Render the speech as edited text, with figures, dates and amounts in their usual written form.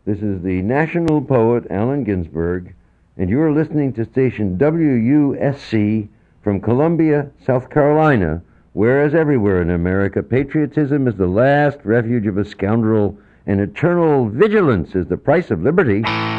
This is the national poet Allen Ginsberg, and you are listening to station WUSC from Columbia, South Carolina, where, as everywhere in America, patriotism is the last refuge of a scoundrel, and eternal vigilance is the price of liberty.